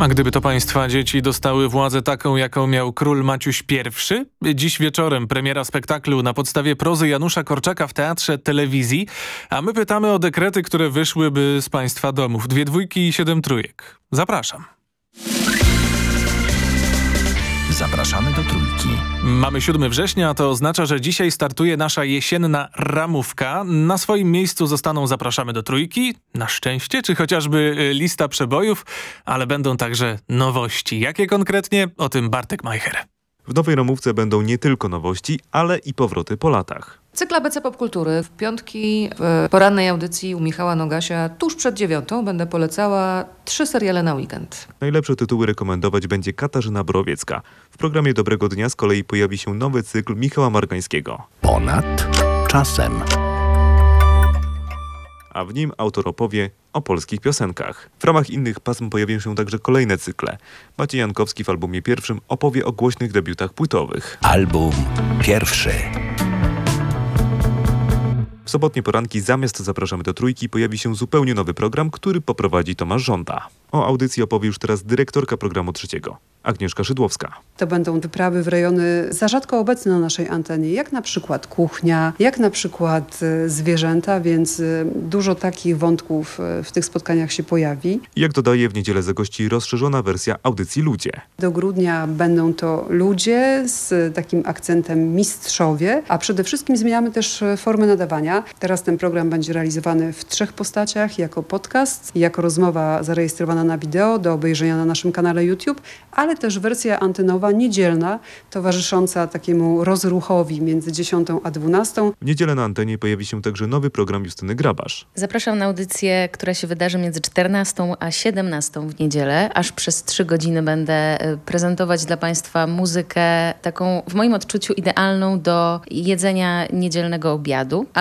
A gdyby to państwa dzieci dostały władzę taką, jaką miał król Maciuś I? Dziś wieczorem premiera spektaklu na podstawie prozy Janusza Korczaka w Teatrze Telewizji, a my pytamy o dekrety, które wyszłyby z państwa domów. 2 dwójki i 7 trójek. Zapraszam. Zapraszamy do Trójki. Mamy 7 września, a to oznacza, że dzisiaj startuje nasza jesienna ramówka. Na swoim miejscu zostaną Zapraszamy do Trójki, na szczęście, czy chociażby lista przebojów, ale będą także nowości. Jakie konkretnie? O tym Bartek Majcher. W nowej ramówce będą nie tylko nowości, ale i powroty po latach. Cykl ABC Popkultury. W piątki w porannej audycji u Michała Nogasia tuż przed 9 będę polecała 3 seriale na weekend. Najlepsze tytuły rekomendować będzie Katarzyna Borowiecka. W programie Dobrego Dnia z kolei pojawi się nowy cykl Michała Margańskiego. Ponad czasem. A w nim autor opowie o polskich piosenkach. W ramach innych pasm pojawią się także kolejne cykle. Maciej Jankowski w albumie pierwszym opowie o głośnych debiutach płytowych. Album pierwszy. W sobotnie poranki zamiast Zapraszamy do Trójki pojawi się zupełnie nowy program, który poprowadzi Tomasz Żąda. O audycji opowie już teraz dyrektorka programu trzeciego, Agnieszka Szydłowska. To będą wyprawy w rejony za rzadko obecne na naszej antenie, jak na przykład kuchnia, jak na przykład zwierzęta, więc dużo takich wątków w tych spotkaniach się pojawi. Jak dodaje, w niedzielę zagości rozszerzona wersja audycji Ludzie. Do grudnia będą to ludzie z takim akcentem mistrzowie, a przede wszystkim zmieniamy też formę nadawania. Teraz ten program będzie realizowany w 3 postaciach, jako podcast, jako rozmowa zarejestrowana na wideo do obejrzenia na naszym kanale YouTube, ale też wersja antenowa, niedzielna, towarzysząca takiemu rozruchowi między 10 a 12. W niedzielę na antenie pojawi się także nowy program Justyny Grabasz. Zapraszam na audycję, która się wydarzy między 14 a 17 w niedzielę. Aż przez 3 godziny będę prezentować dla Państwa muzykę taką w moim odczuciu idealną do jedzenia niedzielnego obiadu.